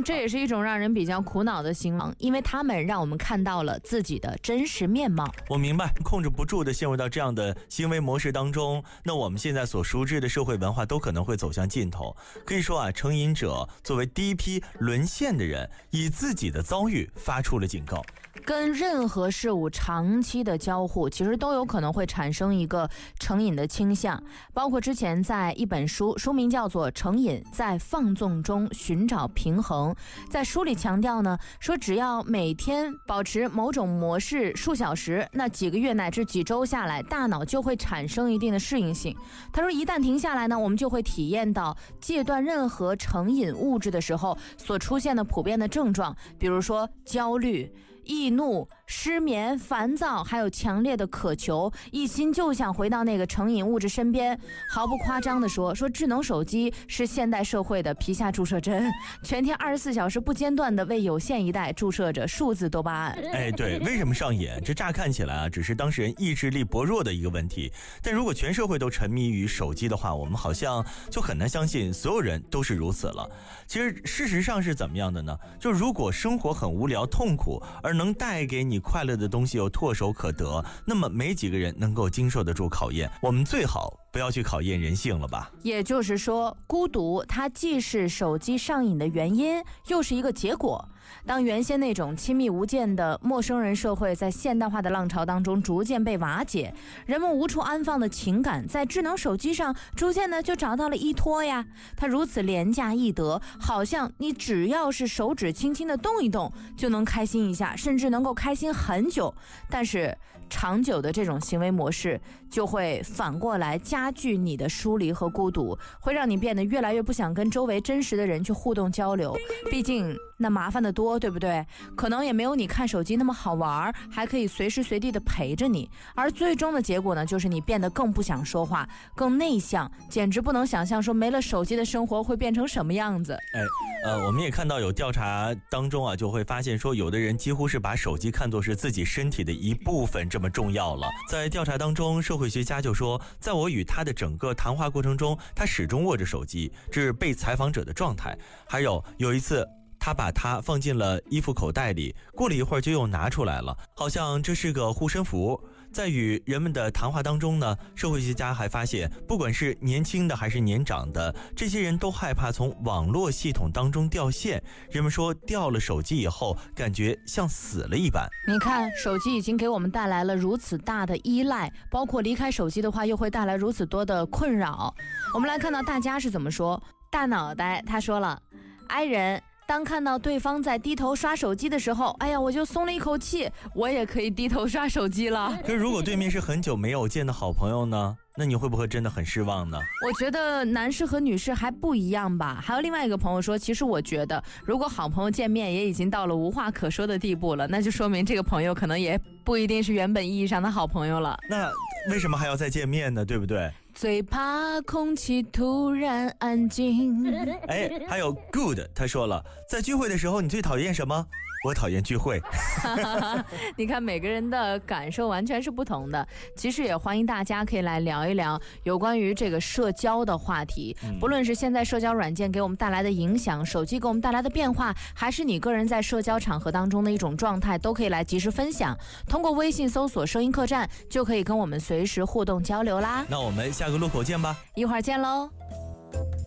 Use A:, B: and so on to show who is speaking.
A: 这也是一种让人比较苦恼的行为，因为他们让我们看到了自己的真实面貌。
B: 我明白，控制不住的陷入到这样的行为模式当中，那我们现在所熟知的社会文化都可能会走向尽头。可以说成瘾者作为第一批沦陷的人，以自己的遭遇发出了警告。
A: 跟任何事物长期的交互，其实都有可能会产生一个成瘾的倾向。包括之前在一本书名叫做《成瘾在放纵中寻找平衡》，在书里强调呢，说只要每天保持某种模式数小时，那几个月乃至几周下来，大脑就会产生一定的适应性。他说一旦停下来呢，我们就会体验到戒断任何成瘾物质的时候所出现的普遍的症状，比如说焦虑、易怒、失眠、烦躁，还有强烈的渴求，一心就想回到那个成瘾物质身边。毫不夸张地说智能手机是现代社会的皮下注射针，全天24小时不间断地为有限一代注射着数字多巴胺。
B: 对，为什么上瘾？这乍看起来只是当事人意志力薄弱的一个问题，但如果全社会都沉迷于手机的话，我们好像就很难相信所有人都是如此了。其实事实上是怎么样的呢？就如果生活很无聊痛苦，而能带给你快乐的东西又唾手可得，那么没几个人能够经受得住考验。我们最好不要去考验人性了吧。
A: 也就是说，孤独它既是手机上瘾的原因，又是一个结果。当原先那种亲密无间的陌生人社会在现代化的浪潮当中逐渐被瓦解，人们无处安放的情感在智能手机上逐渐的就找到了依托呀。它如此廉价易得，好像你只要是手指轻轻的动一动就能开心一下，甚至能够开心很久。但是长久的这种行为模式就会反过来加剧你的疏离和孤独，会让你变得越来越不想跟周围真实的人去互动交流。毕竟那麻烦的多，对不对？可能也没有你看手机那么好玩，还可以随时随地的陪着你。而最终的结果呢，就是你变得更不想说话，更内向，简直不能想象说没了手机的生活会变成什么样子。
B: 我们也看到有调查当中就会发现说，有的人几乎是把手机看作是自己身体的一部分这么重要了。在调查当中，社会学家就说，在我与他的整个谈话过程中，他始终握着手机，这是被采访者的状态。还有一次，他把它放进了衣服口袋里，过了一会儿就又拿出来了，好像这是个护身符。在与人们的谈话当中呢，社会学家还发现，不管是年轻的还是年长的，这些人都害怕从网络系统当中掉线。人们说，掉了手机以后，感觉像死了一般。
A: 你看，手机已经给我们带来了如此大的依赖，包括离开手机的话，又会带来如此多的困扰。我们来看到大家是怎么说。大脑袋他说了，爱人当看到对方在低头刷手机的时候，哎呀，我就松了一口气，我也可以低头刷手机了。
B: 可是如果对面是很久没有见的好朋友呢？那你会不会真的很失望呢？
A: 我觉得男士和女士还不一样吧。还有另外一个朋友说，其实我觉得如果好朋友见面也已经到了无话可说的地步了，那就说明这个朋友可能也不一定是原本意义上的好朋友了。
B: 那为什么还要再见面呢？对不对？
A: 最怕空气突然安静。
B: 还有 good 他说了，在聚会的时候你最讨厌什么？我讨厌聚会。
A: 你看每个人的感受完全是不同的。其实也欢迎大家可以来聊一聊有关于这个社交的话题，不论是现在社交软件给我们带来的影响，手机给我们带来的变化，还是你个人在社交场合当中的一种状态，都可以来及时分享。通过微信搜索声音客栈就可以跟我们随时互动交流啦。
B: 那我们下个路口见吧，
A: 一会儿见喽。